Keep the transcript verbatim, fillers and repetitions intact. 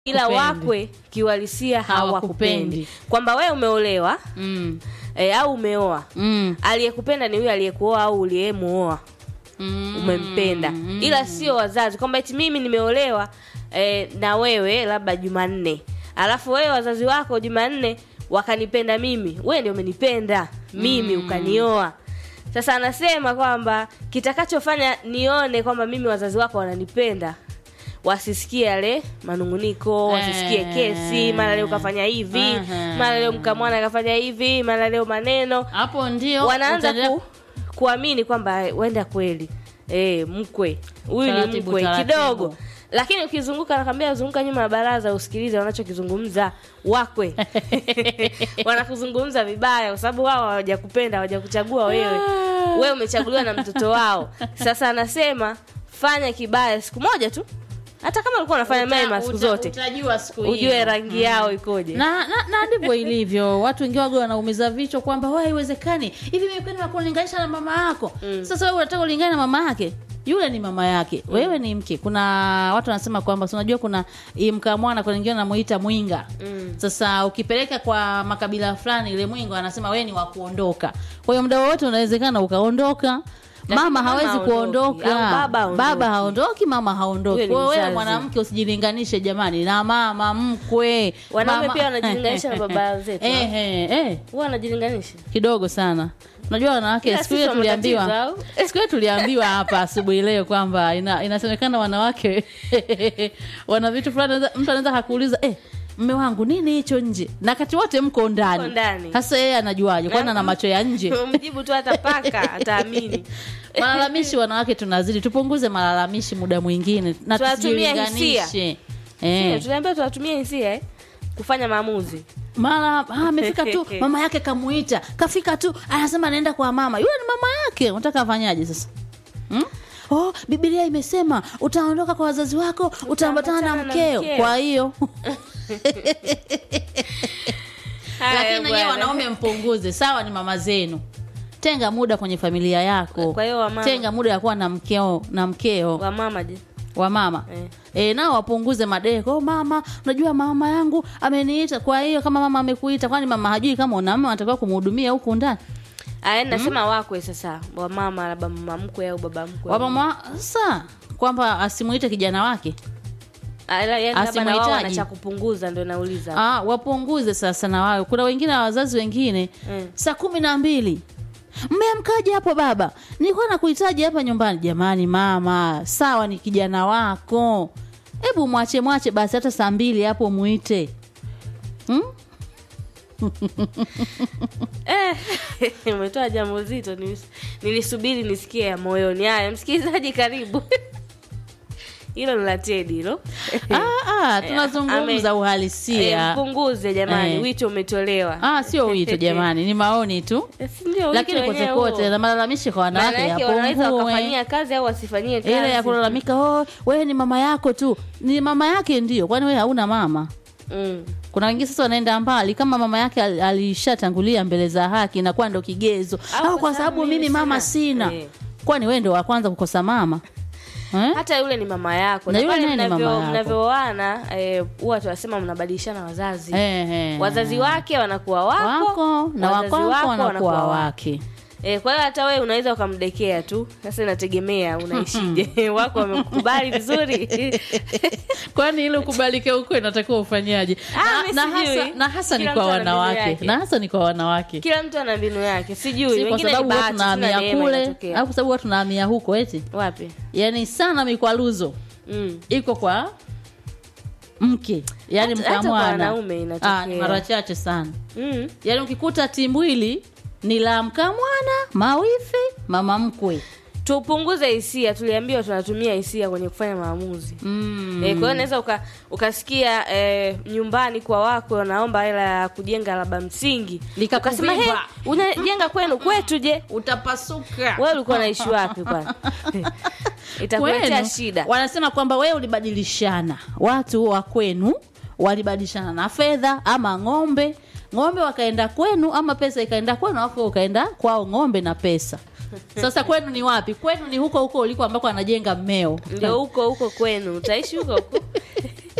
ila wakwe kiwalisia hawakupendi. Kwamba wewe umeolewa mm. e, au umeoa mm. aliyekupenda ni huyo aliyekuoa au uliyemuoa mm. umempenda mm. ila sio wazazi. Kwamba eti mimi nimeolewa e, na wewe labda Jumanne, alafu wewe wazazi wako Jumanne wakanipenda mimi, wewe ndio umenipenda mimi mm. ukanioa. Sasa anasema kwamba kitakachofanya nione kwamba mimi wazazi wako wananipenda, wasisikie yale manunguniko, wasisikie kesi, mara leo kafanya hivi, mara leo mkamwana kafanya hivi, mara leo maneno. Hapo ndio wanaanza ku, kuamini kwamba wenda kweli eh mkwe huyu ni mkwe kidogo. Lakini ukizunguka nakwambia zunguka nyuma ya baraza usikilize wanachokizungumza wakwe. Wanakuzungumza vibaya kwa sababu wao hawajakupenda, hawajakuchagua wewe. Wewe umechaguliwa na mtoto wao. Sasa anasema fanya kibaya siku moja tu. Hata kama ulikuwa unafanya mema siku zote, utajua siku hiyo. Ujue rangi mm. yao ikoje. Na na, na ndivyo ilivyo. Watu wengine wao wanaumiza vichwa kwamba wewe haiwezekani. Hivi mimi kwani nakulinganisha na mama yako? Mm. Sasa wewe unataka ulingane na mama yake? Yule ni mama yake. Mm. Wewe ni mke. Kuna watu wanasema kwamba unajua kuna mkamwana kwa wengine wanamuita mwinga. Mm. Sasa ukipeleka kwa makabila fulani ile mwinga anasema wewe ni wa kuondoka. Kwa hiyo muda wote unawezekana ukaondoka. Mama, mama hawezi kuondoka. Baba, baba haondoki, mama haondoki. Kwa wewe mwanamke usijilinganishe jamani na mama mkwe. Wanaume pia wanajilinganisha na baba zetu. Eh eh eh. Wao wanajilinganisha kidogo sana. Unajua wanawake siku ile tuliambiwa. Siku ile tuliambiwa hapa asubuhi leo kwamba ina, inasemekana wanawake wana vitu fulani mtu anaweza kukuuliza eh mume wangu nini hicho nje? Na kati wote mko ndani. Sasa yeye anajuaje? Kwani ana macho ya nje? Mjibu tu hata paka ataamini. Malalamishi wanawake tunazidi. Tupunguze malalamishi muda mwingine na tusijilinganishe. Eh. Tunaambia tunatumia hisia eh kufanya maamuzi. Mara ah amefika tu mama yake kamuita. Kafika tu anasema anaenda kwa mama. Yule ni mama yake. Unataka afanyaje sasa? Hmm? Oh, Biblia imesema utaondoka kwa wazazi wako, utaambatana na mkeo. Kwa hiyo lakini yeye wanaume mpunguze. Sawa, ni mama zenu. Tenga muda kwenye familia yako. Kwa hiyo wamama. Tenga muda ya kuwa na mkeo na mkeo. Wa mama je? Wa mama. Eh, e, nao wapunguze madeko. Oh, mama, unajua mama yangu ameniita. Kwa hiyo kama mama amekuita, kwani mama hajui kama una mama anatakiwa kumhudumia huko ndani? Aya nasema mm. wakwe sasa, wa mama labda mama mkwe au baba mkwe. Wa mama sasa kwamba asimuite kijana wake. Ala yani labda wao anacha kupunguza ndio nauliza. Ah, wapunguze sasa na wao. Kuna wengine wazazi wengine mm. saa kumi na mbili mmeamkaje hapo baba? Nilikuwa nakuhitaji hapa nyumbani. Jamani mama, sawa ni kijana wako. Hebu mwache mwache basi hata saa mbili hapo muite. Hmm? Eh, umetoa jambo zito nilisubiri nisikie ya moyoni. Haya msikilizaji karibu. Hilo ni la Teddy hilo. Ah ah tunazungumza uhalisia. Eh, punguze jamani, eh. Wito umetolewa. Ah sio wito jamani, ni maoni tu. Lakini kote kote na malalamishi kwa wanawake hapo. Wanaweza wakafanyia kazi au wasifanyie kazi. Ile ya kulalamika, oh wewe ni mama yako tu. Ni mama yake ndio, kwani wewe hauna mama? Mm. Kuna wengine sasa wanaenda mbali kama mama yake alishatangulia mbele za haki inakuwa ndo kigezo. Au kwa sababu mimi mama sina. Eh. Kwani wewe ndio wa kwanza kukosa mama? Eh? Hata yule ni mama yako. Na pale mnavyo mnavyoana eh huwa tunasema mnabadilishana wazazi. Eh, eh, wazazi wake wanakuwa wako, wako na wako wanakuwa wake. Eh kwa hiyo hata wewe unaweza ukamdekea tu. Sasa inategemea unaishije. Wako wamekubali vizuri. Kwani ile ukubalike huko inatakiwa ufanyaje? Ah, na, na hasa na hasa ni kwa wanawake. Na hasa ni kwa wanawake. Kila mtu ana mbinu yake. Sijui si wengine ni bahati tunahamia kule au kwa sababu watu tunahamia huko eti. Wapi? Yaani sana mikwaluzo. Mm. Iko kwa mke. Yaani mkamwana. Ah, ni mara chache sana. Mm. Yaani ukikuta timbwili ni la mkamwana, mawifi, mama mkwe. Tupunguze hisia, tuliambiwa tunatumia hisia kwenye kufanya maamuzi. Mm. Eh, kwa hiyo unaweza uka, ukasikia eh, nyumbani kwa wako wanaomba hela ya kujenga labda msingi. Ukasema he, unajenga kwenu kwetu je? Utapasuka. Wewe ulikuwa unaishi wapi kwani? Itakuletea shida. Wanasema kwamba wewe ulibadilishana. Watu wa kwenu walibadilishana na fedha ama ng'ombe. Ng'ombe wakaenda kwenu ama pesa ikaenda kwenu afu ukaenda kwao ng'ombe na pesa. Sasa kwenu ni wapi? Kwenu ni huko huko uliko ambako anajenga mmeo. Ndio huko huko kwenu. Utaishi huko huko.